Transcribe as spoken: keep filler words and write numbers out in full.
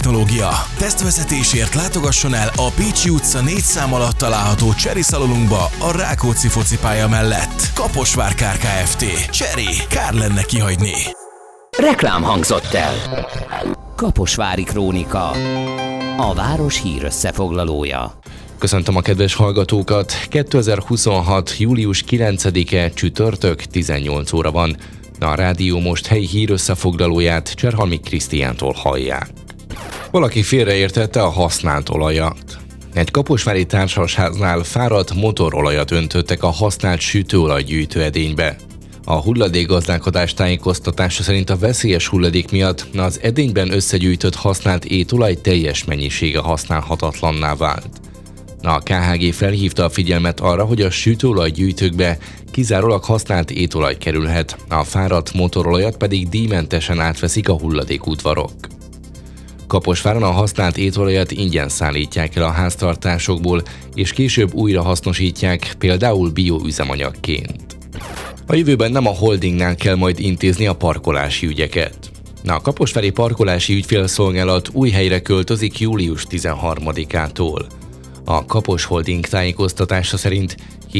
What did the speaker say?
Technológia. Tesztvezetésért látogasson el a Pécsi utca négy szám alatt található Chery szalonunkba a Rákóczi focipálya mellett. Kaposvár Kft. Chery. Kár lenne kihagyni. Reklám hangzott el. Kaposvári Krónika. A város hír összefoglalója. Köszöntöm a kedves hallgatókat! kétezer-huszonhat. július kilencedike csütörtök, tizennyolc óra van. A rádió most helyi hír összefoglalóját Cserhalmi Krisztiántól hallják. Valaki félreértette a használt olajat. Egy kaposvári társasháznál fáradt motorolajat öntöttek a használt sütőolajgyűjtő edénybe. A hulladékgazdálkodás tájékoztatása szerint a veszélyes hulladék miatt az edényben összegyűjtött használt étolaj teljes mennyisége használhatatlanná vált. A ká há gé felhívta a figyelmet arra, hogy a sütőolajgyűjtőkbe kizárólag használt étolaj kerülhet, a fáradt motorolajat pedig díjmentesen átveszik a hulladékútvarok. Kaposváron a használt étolajat ingyen szállítják el a háztartásokból, és később újra hasznosítják, például bioüzemanyagként. A jövőben nem a holdingnál kell majd intézni a parkolási ügyeket. A kaposvári parkolási ügyfélszolgálat új helyre költözik július tizenharmadikától. A Kapos Holding tájékoztatása szerint